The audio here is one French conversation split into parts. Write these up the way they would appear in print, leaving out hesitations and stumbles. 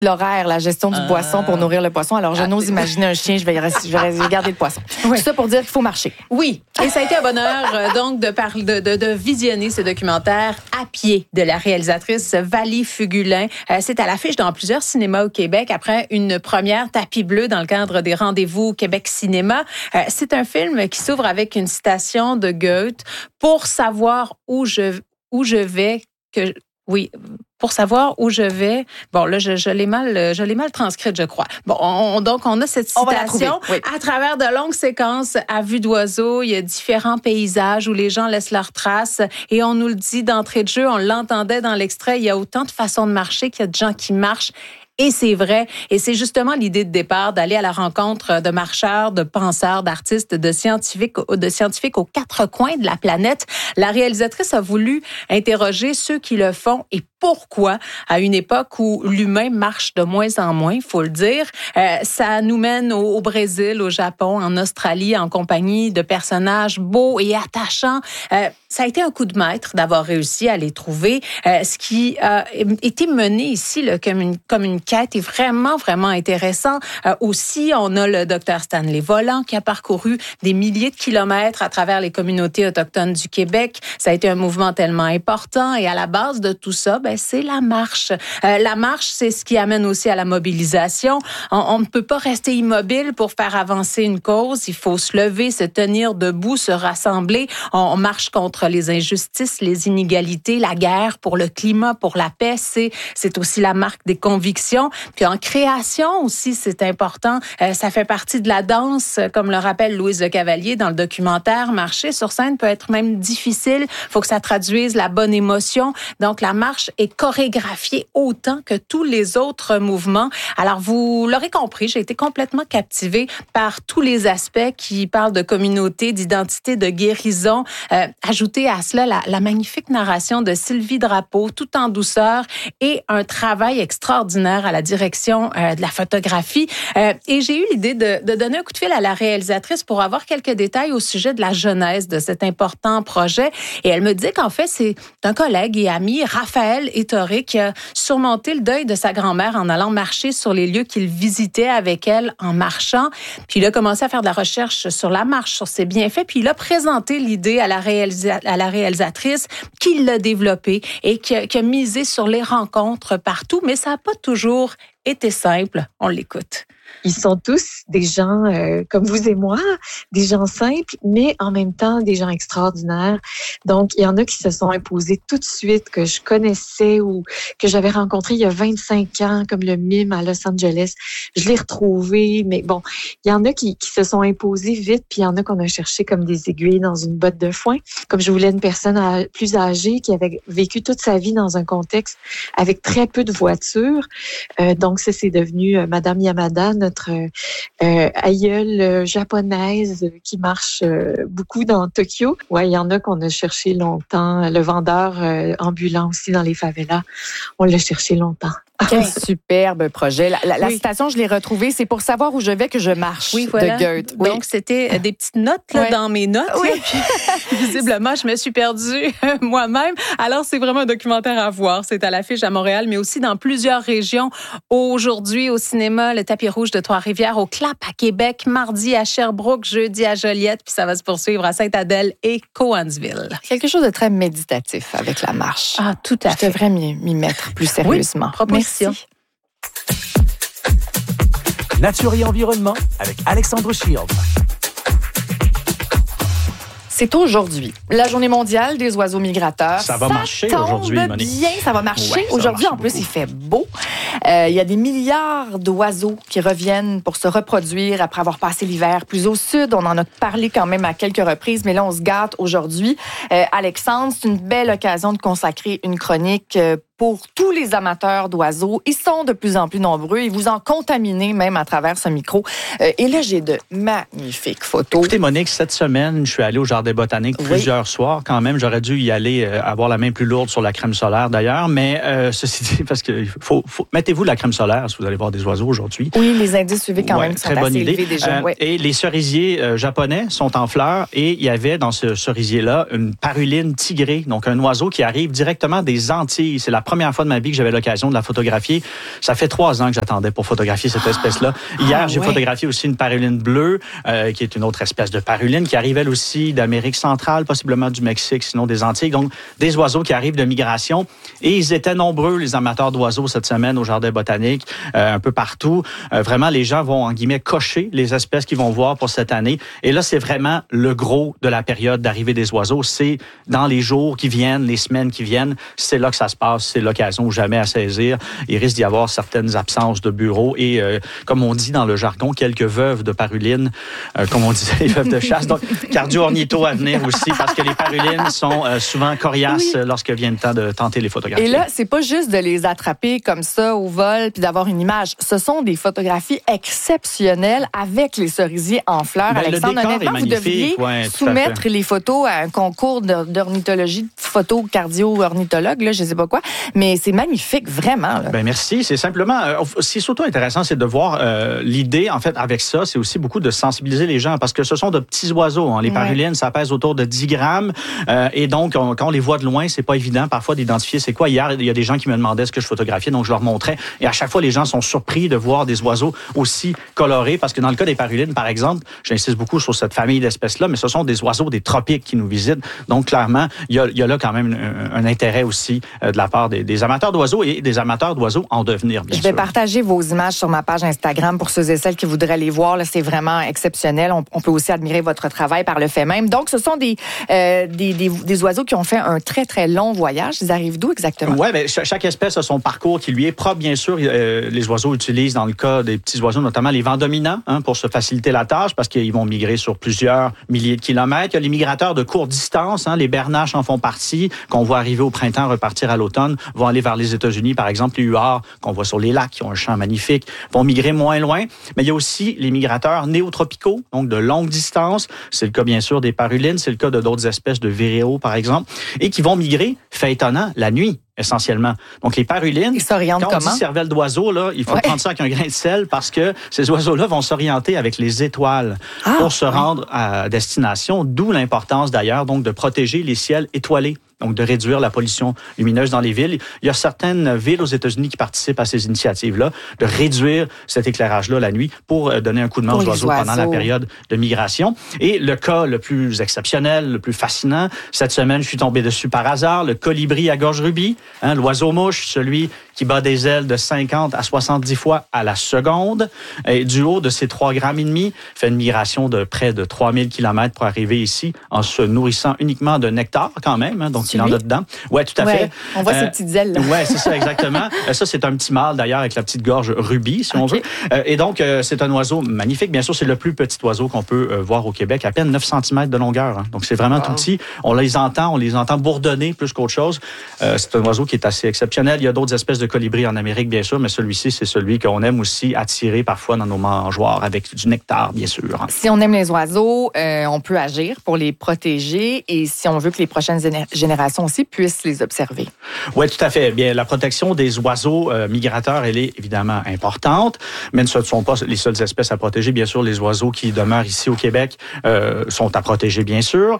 l'horaire, la gestion du poisson pour nourrir le poisson. Alors, je n'ose imaginer un chien, je vais garder le poisson. Oui. Tout ça pour dire qu'il faut marcher. Oui, et ça a été un bonheur donc de visionner ce documentaire à pied de la réalisatrice Valie Fugulin. C'est à l'affiche dans plusieurs cinémas au Québec après une première tapis bleu dans le cadre des rendez-vous Québec Cinéma. C'est un film qui s'ouvre avec une citation de Goethe. Pour savoir où je vais, pour savoir où je vais. Bon, là, je l'ai mal transcrite, je crois. Bon, donc, on a cette citation. À travers de longues séquences à vue d'oiseau, il y a différents paysages où les gens laissent leurs traces. Et on nous le dit d'entrée de jeu, on l'entendait dans l'extrait, il y a autant de façons de marcher qu'il y a de gens qui marchent. Et c'est vrai. Et c'est justement l'idée de départ d'aller à la rencontre de marcheurs, de penseurs, d'artistes, de scientifiques aux quatre coins de la planète. La réalisatrice a voulu interroger ceux qui le font et pourquoi, à une époque où l'humain marche de moins en moins, il faut le dire. Ça nous mène au Brésil, au Japon, en Australie, en compagnie de personnages beaux et attachants. Ça a été un coup de maître d'avoir réussi à les trouver. Ce qui a été mené ici là, comme une quête est vraiment, vraiment intéressant. Aussi, on a le Dr Stanley Volant qui a parcouru des milliers de kilomètres à travers les communautés autochtones du Québec. Ça a été un mouvement tellement important et à la base de tout ça, c'est la marche. La marche, c'est ce qui amène aussi à la mobilisation. On ne peut pas rester immobile pour faire avancer une cause. Il faut se lever, se tenir debout, se rassembler. On marche contre les injustices, les inégalités, la guerre, pour le climat, pour la paix. C'est aussi la marque des convictions. Puis en création aussi, c'est important. Ça fait partie de la danse, comme le rappelle Louise Lecavalier dans le documentaire. Marcher sur scène peut être même difficile. Il faut que ça traduise la bonne émotion. Donc la marche est chorégraphiée autant que tous les autres mouvements. Alors, vous l'aurez compris, j'ai été complètement captivée par tous les aspects qui parlent de communauté, d'identité, de guérison. Ajouter à cela la magnifique narration de Sylvie Drapeau, tout en douceur, et un travail extraordinaire à la direction de la photographie. Et j'ai eu l'idée de donner un coup de fil à la réalisatrice pour avoir quelques détails au sujet de la genèse de cet important projet. Et elle me dit qu'en fait, c'est un collègue et ami, Raphaël Ettoré, qui a surmonté le deuil de sa grand-mère en allant marcher sur les lieux qu'il visitait avec elle en marchant. Puis il a commencé à faire de la recherche sur la marche, sur ses bienfaits, puis il a présenté l'idée à la réalisatrice qui l'a développée et qui a misé sur les rencontres partout, mais ça n'a pas toujours été simple. On l'écoute. Ils sont tous des gens comme vous et moi, des gens simples, mais en même temps des gens extraordinaires. Donc, il y en a qui se sont imposés tout de suite, que je connaissais ou que j'avais rencontré il y a 25 ans, comme le mime à Los Angeles. Je l'ai retrouvé, mais bon, il y en a qui se sont imposés vite, puis il y en a qu'on a cherché comme des aiguilles dans une botte de foin. Comme je voulais une personne plus âgée qui avait vécu toute sa vie dans un contexte avec très peu de voitures. Donc, ça, c'est devenu Madame Yamada, notre aïeule japonaise qui marche beaucoup dans Tokyo. Ouais, il y en a qu'on a cherché longtemps. Le vendeur ambulant aussi dans les favelas, on l'a cherché longtemps. Quel superbe projet. La citation, je l'ai retrouvée, c'est pour savoir où je vais que je marche, voilà. de Goethe. Oui. Donc, c'était des petites notes dans mes notes. Oui. Puis, visiblement, je me suis perdue moi-même. Alors, c'est vraiment un documentaire à voir. C'est à l'affiche à Montréal, mais aussi dans plusieurs régions. Aujourd'hui, au cinéma, le Tapis Rouge de Trois-Rivières, au Clap à Québec, mardi à Sherbrooke, jeudi à Joliette, puis ça va se poursuivre à Sainte-Adèle et Cowansville. Quelque chose de très méditatif avec la marche. Ah, tout à fait. Je devrais m'y mettre plus sérieusement. Oui, Merci. Nature et environnement avec Alexandre Shield. C'est aujourd'hui la journée mondiale des oiseaux migrateurs. Ça va marcher aujourd'hui, Monique. Bien, ça va marcher. Ouais, aujourd'hui, en plus, beaucoup. il fait beau. Il y a des milliards d'oiseaux qui reviennent pour se reproduire après avoir passé l'hiver plus au sud. On en a parlé quand même à quelques reprises, mais là, on se gâte aujourd'hui. Alexandre, c'est une belle occasion de consacrer une chronique pour tous les amateurs d'oiseaux. Ils sont de plus en plus nombreux et vous en contaminez même à travers ce micro. Et là, j'ai de magnifiques photos. Écoutez, Monique, cette semaine, je suis allé au Jardin botanique plusieurs soirs quand même. J'aurais dû y aller avoir la main plus lourde sur la crème solaire d'ailleurs, mais ceci dit, parce que mettez-vous de la crème solaire si vous allez voir des oiseaux aujourd'hui. Oui, les indices UV quand même sont très bonne assez idée. élevés déjà. Et les cerisiers japonais sont en fleurs et il y avait dans ce cerisier-là une paruline tigrée, donc un oiseau qui arrive directement des Antilles. C'est la première fois de ma vie que j'avais l'occasion de la photographier. Ça fait 3 ans que j'attendais pour photographier cette espèce-là. Hier, j'ai photographié aussi une paruline bleue, qui est une autre espèce de paruline, qui arrive elle aussi d'Amérique centrale, possiblement du Mexique, sinon des Antilles. Donc, des oiseaux qui arrivent de migration. Et ils étaient nombreux, les amateurs d'oiseaux, cette semaine au Jardin botanique, un peu partout. Vraiment, les gens vont, en guillemets, cocher les espèces qu'ils vont voir pour cette année. Et là, c'est vraiment le gros de la période d'arrivée des oiseaux. C'est dans les jours qui viennent, les semaines qui viennent. C'est là que ça se passe. C'est l'occasion ou jamais à saisir. Il risque d'y avoir certaines absences de bureaux et, comme on dit dans le jargon, quelques veuves de parulines, comme on disait, les veuves de chasse. Donc, cardio-ornitho à venir aussi, parce que les parulines sont souvent coriaces lorsque vient le temps de tenter les photographies. Et là, c'est pas juste de les attraper comme ça au vol puis d'avoir une image. Ce sont des photographies exceptionnelles avec les cerisiers en fleurs. Ben, Alexandre, honnêtement, vous devriez soumettre les photos à un concours d'ornithologie, de photo cardio-ornithologue, là, je sais pas quoi. Mais c'est magnifique, vraiment. Là. Ben merci. C'est simplement, ce qui est surtout intéressant, c'est de voir l'idée, en fait, avec ça, c'est aussi beaucoup de sensibiliser les gens, parce que ce sont de petits oiseaux. Hein. Les parulines, ça pèse autour de 10 grammes. Et donc, quand on les voit de loin, c'est pas évident parfois d'identifier c'est quoi. Hier, il y a des gens qui me demandaient ce que je photographiais, donc je leur montrais. Et à chaque fois, les gens sont surpris de voir des oiseaux aussi colorés, parce que dans le cas des parulines, par exemple, j'insiste beaucoup sur cette famille d'espèces-là, mais ce sont des oiseaux des tropiques qui nous visitent. Donc, clairement, il y a là quand même un intérêt aussi de la part des amateurs d'oiseaux et des amateurs d'oiseaux en devenir, bien sûr. Je vais partager vos images sur ma page Instagram pour ceux et celles qui voudraient les voir. Là, c'est vraiment exceptionnel. On peut aussi admirer votre travail par le fait même. Donc, ce sont des oiseaux qui ont fait un très, très long voyage. Ils arrivent d'où exactement? Oui, bien, chaque espèce a son parcours qui lui est propre, bien sûr. Les oiseaux utilisent, dans le cas des petits oiseaux, notamment les vents dominants, pour se faciliter la tâche, parce qu'ils vont migrer sur plusieurs milliers de kilomètres. Il y a les migrateurs de courte distance, les bernaches en font partie, qu'on voit arriver au printemps, repartir à l'automne, vont aller vers les États-Unis, par exemple, les huards qu'on voit sur les lacs, qui ont un champ magnifique, vont migrer moins loin. Mais il y a aussi les migrateurs néotropicaux, donc de longue distance. C'est le cas, bien sûr, des parulines, c'est le cas de d'autres espèces de viréos, par exemple, et qui vont migrer, fait étonnant, la nuit. Essentiellement. Donc, les parulines, quand on dit cervelle d'oiseau, là, il faut prendre ça avec un grain de sel, parce que ces oiseaux-là vont s'orienter avec les étoiles pour se rendre à destination, d'où l'importance d'ailleurs donc de protéger les ciels étoilés. Donc, de réduire la pollution lumineuse dans les villes. Il y a certaines villes aux États-Unis qui participent à ces initiatives-là, de réduire cet éclairage-là la nuit pour donner un coup de main aux oiseaux pendant la période de migration. Et le cas le plus exceptionnel, le plus fascinant, cette semaine, je suis tombé dessus par hasard, le colibri à gorge rubis, l'oiseau-mouche, celui qui bat des ailes de 50 à 70 fois à la seconde. Et du haut de ses 3,5 grammes, fait une migration de près de 3000 km pour arriver ici en se nourrissant uniquement de nectar quand même. Donc, il en a dedans. Oui, tout à fait. On voit ses petites ailes. Oui, c'est ça, exactement. Ça, c'est un petit mâle, d'ailleurs, avec la petite gorge rubis, si on veut. Et donc, c'est un oiseau magnifique. Bien sûr, c'est le plus petit oiseau qu'on peut voir au Québec, à peine 9 cm de longueur. Donc, c'est vraiment tout petit. On les entend bourdonner plus qu'autre chose. C'est un oiseau qui est assez exceptionnel. Il y a d'autres espèces de colibris en Amérique, bien sûr, mais celui-ci, c'est celui qu'on aime aussi attirer parfois dans nos mangeoires avec du nectar, bien sûr. Si on aime les oiseaux, on peut agir pour les protéger, et si on veut que les prochaines générations aussi puissent les observer. Oui, tout à fait. Bien, la protection des oiseaux migrateurs, elle est évidemment importante, mais ce ne sont pas les seules espèces à protéger. Bien sûr, les oiseaux qui demeurent ici au Québec sont à protéger, bien sûr.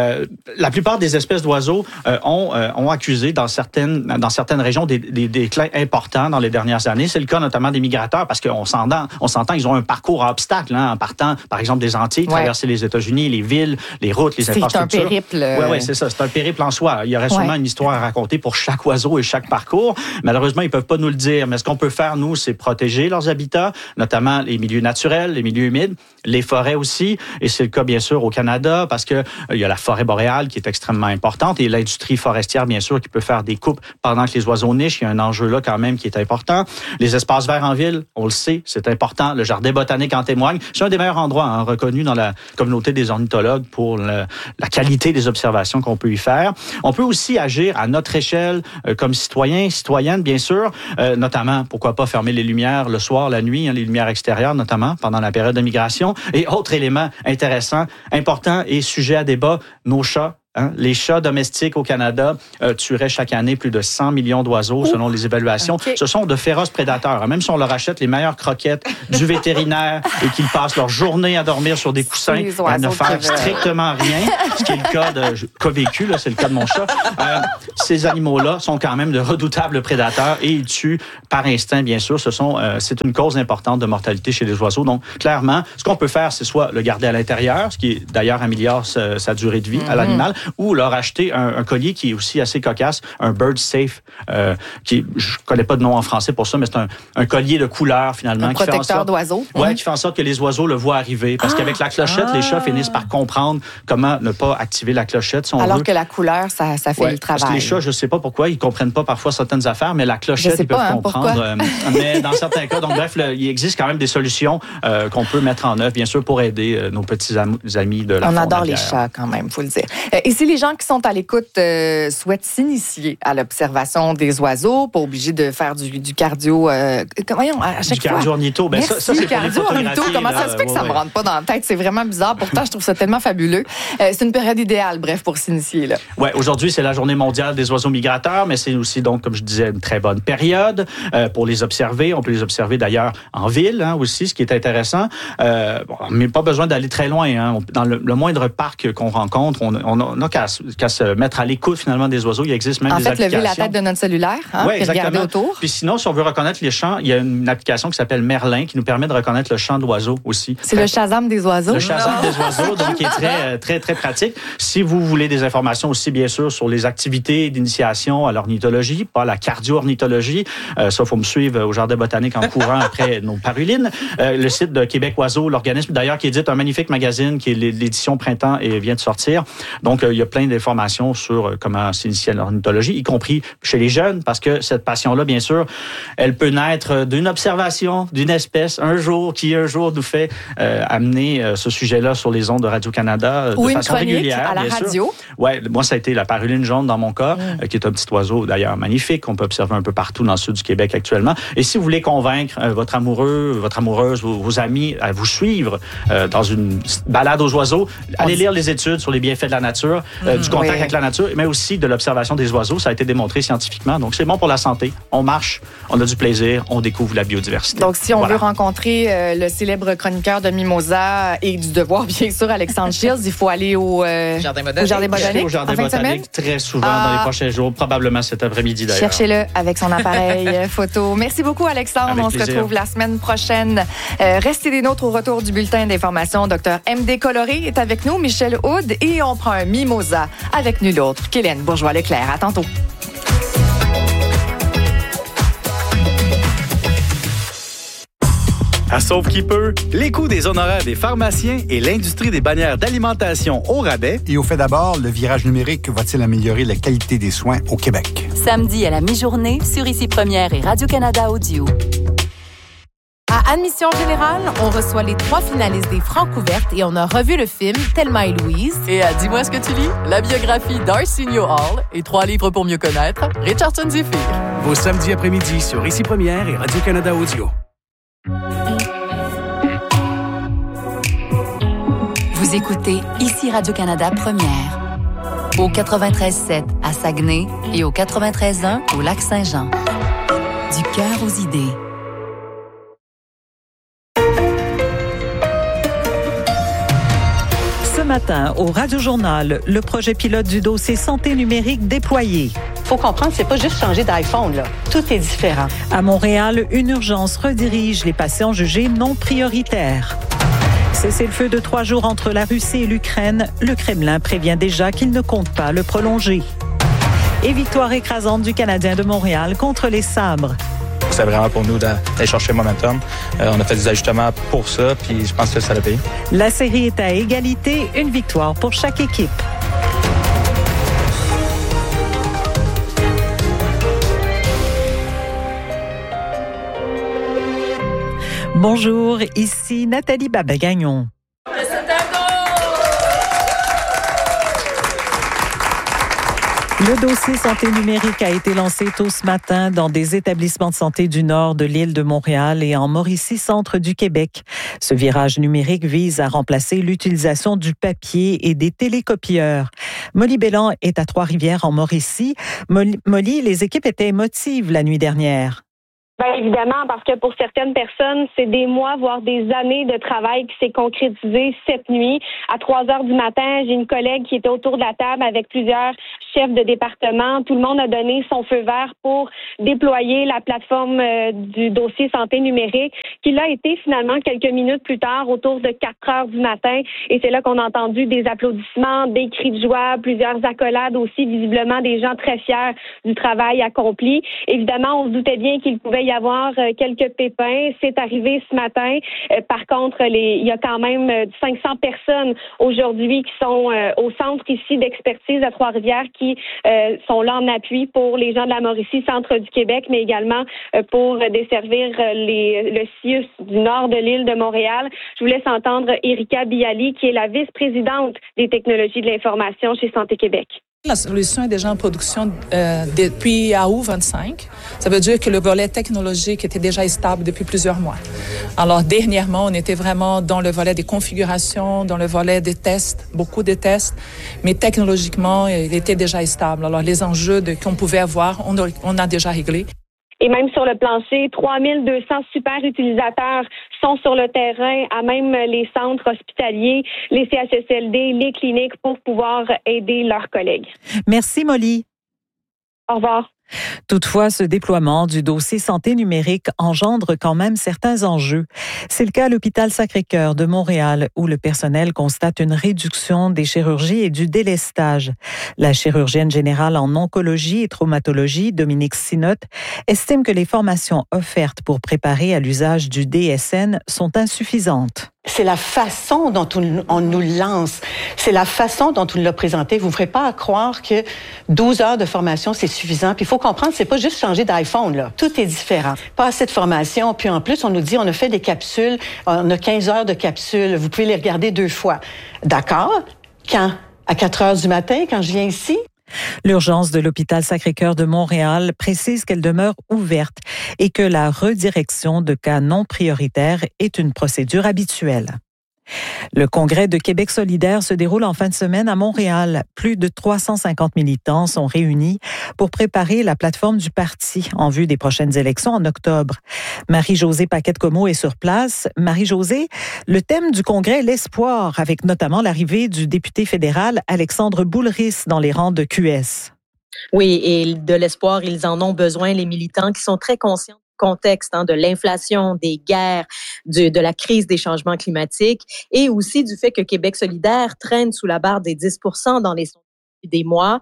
La plupart des espèces d'oiseaux ont accusé dans certaines régions des déclins importants dans les dernières années. C'est le cas notamment des migrateurs, parce qu'on s'entend, ils ont un parcours à obstacles, en partant, par exemple, des Antilles, traverser les États-Unis, les villes, les routes, les infrastructures. C'est un périple. Oui, c'est ça. C'est un périple en soi. Il y aurait sûrement une histoire à raconter pour chaque oiseau et chaque parcours. Malheureusement, ils peuvent pas nous le dire. Mais ce qu'on peut faire, nous, c'est protéger leurs habitats, notamment les milieux naturels, les milieux humides, les forêts aussi. Et c'est le cas, bien sûr, au Canada, parce que il y a la forêt boréale qui est extrêmement importante, et l'industrie forestière, bien sûr, qui peut faire des coupes pendant que les oiseaux nichent. Il y a un enjeu là quand même qui est important. Les espaces verts en ville, on le sait, c'est important. Le jardin botanique en témoigne. C'est un des meilleurs endroits reconnu dans la communauté des ornithologues pour la qualité des observations qu'on peut y faire. On peut aussi agir à notre échelle comme citoyens, citoyennes, bien sûr, notamment, pourquoi pas fermer les lumières le soir, la nuit, les lumières extérieures, notamment pendant la période de migration. Et autre élément intéressant, important et sujet à débat, nos chats Les chats domestiques au Canada tueraient chaque année plus de 100 millions d'oiseaux, selon les évaluations. Okay. Ce sont de féroces prédateurs. Même si on leur achète les meilleures croquettes du vétérinaire et qu'ils passent leur journée à dormir sur des coussins et à ne faire strictement rien, ce qui est le cas vécu, là, c'est le cas de mon chat, ces animaux-là sont quand même de redoutables prédateurs et ils tuent par instinct, bien sûr. C'est une cause importante de mortalité chez les oiseaux. Donc, clairement, ce qu'on peut faire, c'est soit le garder à l'intérieur, ce qui, d'ailleurs, améliore sa durée de vie à l'animal, ou leur acheter un collier qui est aussi assez cocasse, un bird safe, je connais pas de nom en français pour ça, mais c'est un collier de couleur, finalement. Un protecteur d'oiseaux. Oui, qui fait en sorte que les oiseaux le voient arriver. Parce qu'avec la clochette, les chats finissent par comprendre comment ne pas activer la clochette, si on Alors veut. que la couleur, ça fait le travail. Parce que les chats, je sais pas pourquoi, ils comprennent pas parfois certaines affaires, mais la clochette, ils peuvent comprendre. Mais dans certains cas, donc bref, il existe quand même des solutions qu'on peut mettre en œuvre, bien sûr, pour aider nos petits amis de la faune. On adore les chats quand même, faut le dire. Et si les gens qui sont à l'écoute souhaitent s'initier à l'observation des oiseaux, pas obligés de faire du cardio, voyons, à chaque fois. Du cardio-ornitho, ben ça c'est pour les photographies. Comment ça se fait que ça me rentre pas dans la tête? C'est vraiment bizarre. Pourtant, je trouve ça tellement fabuleux. C'est une période idéale, bref, pour s'initier, là. Oui, aujourd'hui, c'est la journée mondiale des oiseaux migrateurs, mais c'est aussi, donc, comme je disais, une très bonne période pour les observer. On peut les observer d'ailleurs en ville aussi, ce qui est intéressant. Mais pas besoin d'aller très loin. Dans le moindre parc qu'on rencontre, on n'a qu'à se mettre à l'écoute finalement des oiseaux. Il existe même des applications. Lever la tête de notre cellulaire, puis regarder autour. Puis sinon, si on veut reconnaître les chants, il y a une application qui s'appelle Merlin qui nous permet de reconnaître le chant d'oiseaux aussi. C'est le Shazam des oiseaux. Le Shazam des oiseaux, donc qui est très, très, très pratique. Si vous voulez des informations aussi, bien sûr, sur les activités d'initiation à l'ornithologie, pas la cardio-ornithologie, ça, il faut me suivre au Jardin botanique en courant après nos parulines. Le site de Québec Oiseau, l'organisme d'ailleurs qui édite un magnifique magazine qui est l'édition Printemps et vient de sortir. Donc, il y a plein d'informations sur comment s'initier à l'ornithologie, y compris chez les jeunes, parce que cette passion-là, bien sûr, elle peut naître d'une observation d'une espèce qui un jour nous fait amener ce sujet-là sur les ondes de Radio-Canada de façon régulière. À la radio. Oui, moi, ça a été la paruline jaune dans mon cas, qui est un petit oiseau d'ailleurs magnifique qu'on peut observer un peu partout dans le sud du Québec actuellement. Et si vous voulez convaincre votre amoureux, votre amoureuse, vos amis à vous suivre dans une balade aux oiseaux, allez lire les études sur les bienfaits de la nature, du contact avec la nature, mais aussi de l'observation des oiseaux. Ça a été démontré scientifiquement. Donc, c'est bon pour la santé. On marche, on a du plaisir, on découvre la biodiversité. Donc, si on veut rencontrer le célèbre chroniqueur de Mimosa et du Devoir, bien sûr, Alexandre Shields, il faut aller au Jardin botanique. Au Jardin botanique, très souvent dans les prochains jours, probablement cet après-midi d'ailleurs. Cherchez-le avec son appareil photo. Merci beaucoup, Alexandre. Avec on plaisir. Se retrouve la semaine prochaine. Restez des nôtres au retour du bulletin d'information. Dr M.D. Coloré est avec nous, Michel Houde, et on prend un Mimosa avec nul autre qu'Hélène Bourgeois-Leclerc. À tantôt. À Sauve qui peut, les coûts des honoraires des pharmaciens et l'industrie des bannières d'alimentation au rabais. Et au fait d'abord, le virage numérique va-t-il améliorer la qualité des soins au Québec? Samedi à la mi-journée sur Ici Première et Radio-Canada Audio. À Admission Générale, on reçoit les 3 finalistes des Francouvertes et on a revu le film Thelma et Louise. Et à Dis-moi ce que tu lis, la biographie d'Arsenio Hall et 3 livres pour mieux connaître, Richardson Zephyr. Vos samedis après-midi sur Ici Première et Radio-Canada Audio. Vous écoutez Ici Radio-Canada Première. Au 93.7 à Saguenay et au 93.1 au Lac-Saint-Jean. Du cœur aux idées. Ce matin, au Radio-Journal, le projet pilote du dossier santé numérique déployé. Faut comprendre, c'est pas juste changer d'iPhone, là. Tout est différent. À Montréal, une urgence redirige les patients jugés non prioritaires. Cessez-le-feu de 3 jours entre la Russie et l'Ukraine. Le Kremlin prévient déjà qu'il ne compte pas le prolonger. Et victoire écrasante du Canadien de Montréal contre les Sabres. C'est vraiment pour nous d'aller chercher le momentum. On a fait des ajustements pour ça, puis je pense que ça l'a payé. La série est à égalité, une victoire pour chaque équipe. Bonjour, ici Nathalie Babagagnon. Le dossier santé numérique a été lancé tôt ce matin dans des établissements de santé du nord de l'île de Montréal et en Mauricie, centre du Québec. Ce virage numérique vise à remplacer l'utilisation du papier et des télécopieurs. Molly Bélan est à Trois-Rivières en Mauricie. Molly, les équipes étaient émotives la nuit dernière. Bien évidemment, parce que pour certaines personnes, c'est des mois, voire des années de travail qui s'est concrétisé cette nuit. À 3h du matin, j'ai une collègue qui était autour de la table avec plusieurs chefs de département. Tout le monde a donné son feu vert pour déployer la plateforme du dossier santé numérique, qui l'a été finalement quelques minutes plus tard, autour de 4h du matin. Et c'est là qu'on a entendu des applaudissements, des cris de joie, plusieurs accolades aussi, visiblement des gens très fiers du travail accompli. Évidemment, on se doutait bien qu'il pouvait y avoir quelques pépins. C'est arrivé ce matin. Par contre, il y a quand même 500 personnes aujourd'hui qui sont au centre ici d'expertise à Trois-Rivières qui sont là en appui pour les gens de la Mauricie, centre du Québec, mais également pour desservir le CIUS du nord de l'île de Montréal. Je vous laisse entendre Erika Bialy, qui est la vice-présidente des technologies de l'information chez Santé Québec. La solution est déjà en production depuis août 25. Ça veut dire que le volet technologique était déjà stable depuis plusieurs mois. Alors, dernièrement, on était vraiment dans le volet des configurations, dans le volet des tests, beaucoup de tests, mais technologiquement, il était déjà stable. Alors, les enjeux qu'on pouvait avoir, on a déjà réglé. Et même sur le plancher, 3200 super utilisateurs sont sur le terrain, à même les centres hospitaliers, les CHSLD, les cliniques pour pouvoir aider leurs collègues. Merci, Molly. Au revoir. Toutefois, ce déploiement du dossier santé numérique engendre quand même certains enjeux. C'est le cas à l'hôpital Sacré-Cœur de Montréal, où le personnel constate une réduction des chirurgies et du délestage. La chirurgienne générale en oncologie et traumatologie, Dominique Sinotte, estime que les formations offertes pour préparer à l'usage du DSN sont insuffisantes. C'est la façon dont on nous lance. C'est la façon dont on l'a présenté. Vous ne ferez pas à croire que 12 heures de formation, c'est suffisant. Puis il faut comprendre, c'est pas juste changer d'iPhone, là. Tout est différent. Pas assez de formation. Puis en plus, on nous dit, on a fait des capsules. On a 15 heures de capsules. Vous pouvez les regarder 2 fois. D'accord? Quand? À 4 heures du matin, quand je viens ici? L'urgence de l'hôpital Sacré-Cœur de Montréal précise qu'elle demeure ouverte et que la redirection de cas non prioritaires est une procédure habituelle. Le congrès de Québec solidaire se déroule en fin de semaine à Montréal. Plus de 350 militants sont réunis pour préparer la plateforme du parti en vue des prochaines élections en octobre. Marie-Josée Paquette-Comeau est sur place. Marie-Josée, le thème du congrès est l'espoir, avec notamment l'arrivée du député fédéral Alexandre Boulris dans les rangs de QS. Oui, et de l'espoir, ils en ont besoin, les militants qui sont très conscients contexte de l'inflation, des guerres, de la crise des changements climatiques et aussi du fait que Québec solidaire traîne sous la barre des 10% dans les sondages depuis des mois.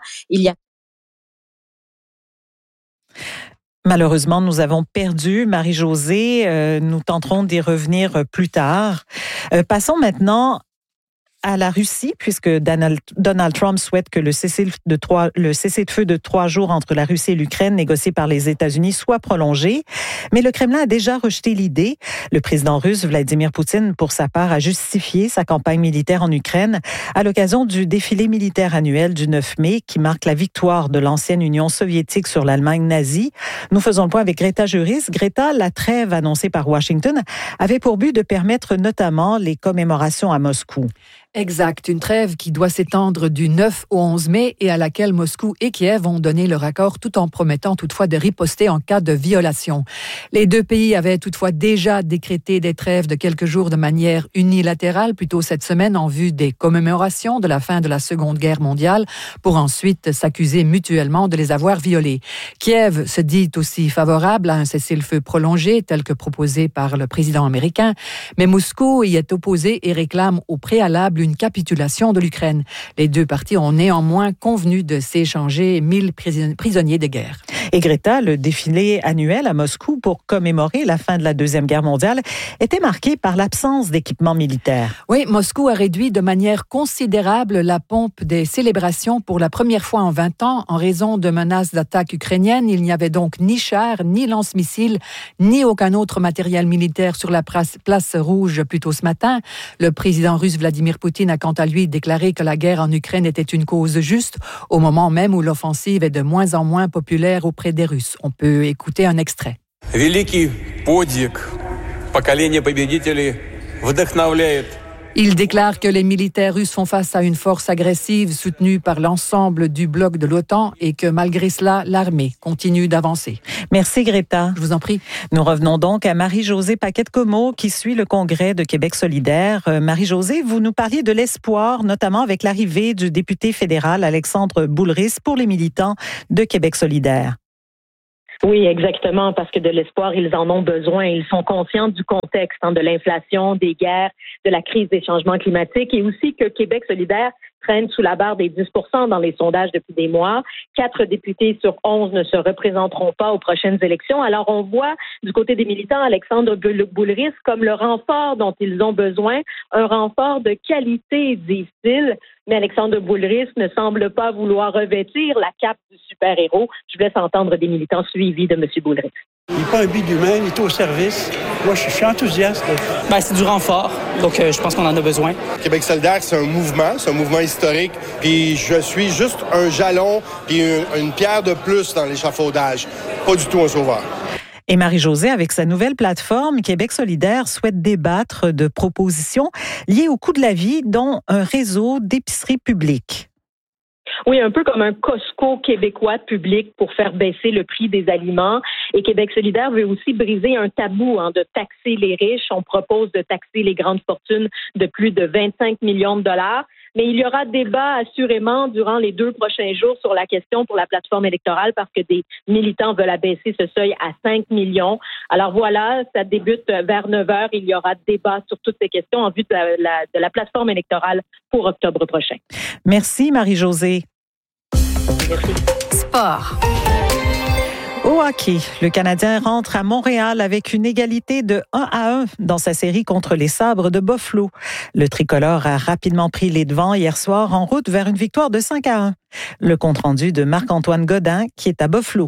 Malheureusement, nous avons perdu Marie-Josée. Nous tenterons d'y revenir plus tard. Passons maintenant à la Russie, puisque Donald Trump souhaite que le cessez-le-feu de 3 jours entre la Russie et l'Ukraine, négocié par les États-Unis, soit prolongé. Mais le Kremlin a déjà rejeté l'idée. Le président russe Vladimir Poutine, pour sa part, a justifié sa campagne militaire en Ukraine à l'occasion du défilé militaire annuel du 9 mai, qui marque la victoire de l'ancienne Union soviétique sur l'Allemagne nazie. Nous faisons le point avec Greta Juris. Greta, la trêve annoncée par Washington avait pour but de permettre notamment les commémorations à Moscou. Exact, une trêve qui doit s'étendre du 9 au 11 mai et à laquelle Moscou et Kiev ont donné leur accord tout en promettant toutefois de riposter en cas de violation. Les deux pays avaient toutefois déjà décrété des trêves de quelques jours de manière unilatérale, plutôt cette semaine en vue des commémorations de la fin de la Seconde Guerre mondiale, pour ensuite s'accuser mutuellement de les avoir violées. Kiev se dit aussi favorable à un cessez-le-feu prolongé tel que proposé par le président américain, mais Moscou y est opposé et réclame au préalable une capitulation de l'Ukraine. Les deux parties ont néanmoins convenu de s'échanger 1000 prisonniers de guerre. Et Greta, le défilé annuel à Moscou pour commémorer la fin de la Deuxième Guerre mondiale était marqué par l'absence d'équipement militaire. Oui, Moscou a réduit de manière considérable la pompe des célébrations pour la première fois en 20 ans en raison de menaces d'attaque ukrainiennes. Il n'y avait donc ni chars, ni lance-missiles, ni aucun autre matériel militaire sur la place rouge plus tôt ce matin. Le président russe Vladimir Poutine a quant à lui déclaré que la guerre en Ukraine était une cause juste, au moment même où l'offensive est de moins en moins populaire auprès des Russes. On peut écouter un extrait. Великий подвиг поколения победителей вдохновляет. Il déclare que les militaires russes font face à une force agressive soutenue par l'ensemble du bloc de l'OTAN et que malgré cela, l'armée continue d'avancer. Merci Greta. Je vous en prie. Nous revenons donc à Marie-Josée Paquette-Comeau qui suit le congrès de Québec solidaire. Marie-Josée, vous nous parliez de l'espoir, notamment avec l'arrivée du député fédéral Alexandre Boulris pour les militants de Québec solidaire. Oui, exactement, parce que de l'espoir, ils en ont besoin. Ils sont conscients du contexte de l'inflation, des guerres, de la crise des changements climatiques et aussi que Québec solidaire traîne sous la barre des 10% dans les sondages depuis des mois. 4 députés sur 11 ne se représenteront pas aux prochaines élections. Alors, on voit du côté des militants Alexandre Boulris comme le renfort dont ils ont besoin, un renfort de qualité, disent-ils. Mais Alexandre Boulris ne semble pas vouloir revêtir la cape du super-héros. Je vous laisse entendre des militants suivis de M. Boulris. Il n'est pas un but humain, il est au service. Moi, je suis enthousiaste. C'est du renfort, donc je pense qu'on en a besoin. Québec solidaire, c'est un mouvement historique. Puis je suis juste un jalon puis une pierre de plus dans l'échafaudage. Pas du tout un sauveur. Et Marie-Josée, avec sa nouvelle plateforme, Québec solidaire souhaite débattre de propositions liées au coût de la vie, dont un réseau d'épiceries publiques. Oui, un peu comme un Costco québécois public pour faire baisser le prix des aliments. Et Québec solidaire veut aussi briser un tabou de taxer les riches. On propose de taxer les grandes fortunes de plus de 25 millions de dollars. Mais il y aura débat assurément durant les 2 prochains jours sur la question pour la plateforme électorale parce que des militants veulent abaisser ce seuil à 5 millions. Alors voilà, ça débute vers 9h. Il y aura débat sur toutes ces questions en vue de la plateforme électorale pour octobre prochain. Merci Marie-Josée. Merci. Sport. Au hockey, le Canadien rentre à Montréal avec une égalité de 1-1 dans sa série contre les Sabres de Buffalo. Le tricolore a rapidement pris les devants hier soir en route vers une victoire de 5-1. Le compte-rendu de Marc-Antoine Godin qui est à Buffalo.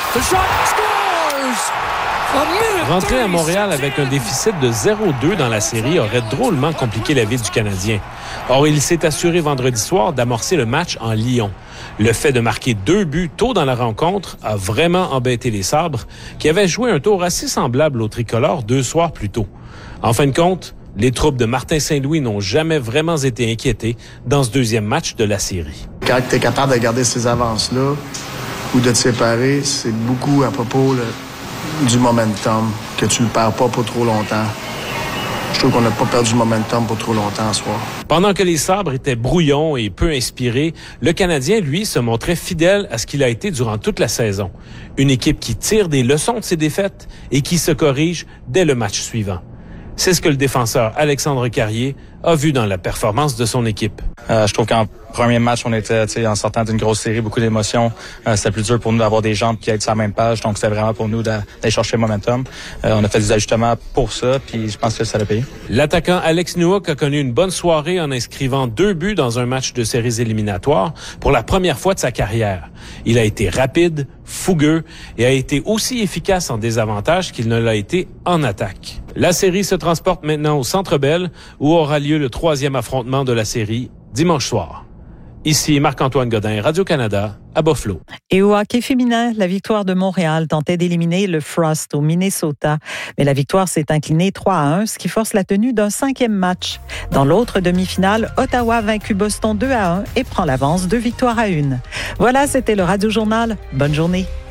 Rentrer à Montréal avec un déficit de 0-2 dans la série aurait drôlement compliqué la vie du Canadien. Or, il s'est assuré vendredi soir d'amorcer le match en Lyon. Le fait de marquer 2 buts tôt dans la rencontre a vraiment embêté les Sabres, qui avaient joué un tour assez semblable au tricolore 2 soirs plus tôt. En fin de compte, les troupes de Martin Saint-Louis n'ont jamais vraiment été inquiétés dans ce deuxième match de la série. Quand tu es capable de garder ces avances-là ou de te séparer, c'est beaucoup à propos du momentum, que tu ne le perds pas pour trop longtemps. Je trouve qu'on n'a pas perdu le momentum pour trop longtemps ce soir. Pendant que les Sabres étaient brouillons et peu inspirés, le Canadien, lui, se montrait fidèle à ce qu'il a été durant toute la saison. Une équipe qui tire des leçons de ses défaites et qui se corrige dès le match suivant. C'est ce que le défenseur Alexandre Carrier a vu dans la performance de son équipe. Je trouve qu'en premier match, on était en sortant d'une grosse série, beaucoup d'émotions. C'était plus dur pour nous d'avoir des jambes qui aient sur la même page, donc c'était vraiment pour nous d'aller chercher le momentum. On a fait des ajustements pour ça, puis je pense que ça l'a payé. L'attaquant Alex Newhook a connu une bonne soirée en inscrivant 2 buts dans un match de séries éliminatoires pour la première fois de sa carrière. Il a été rapide, fougueux et a été aussi efficace en désavantage qu'il ne l'a été en attaque. La série se transporte maintenant au Centre Bell où aura lieu le 3e affrontement de la série dimanche soir. Ici Marc-Antoine Godin, Radio-Canada, à Buffalo. Et au hockey féminin, la victoire de Montréal tentait d'éliminer le Frost au Minnesota. Mais la victoire s'est inclinée 3-1, ce qui force la tenue d'un 5e match. Dans l'autre demi-finale, Ottawa a vaincu Boston 2-1 et prend l'avance 2 victoires à 1. Voilà, c'était le Radio Journal. Bonne journée.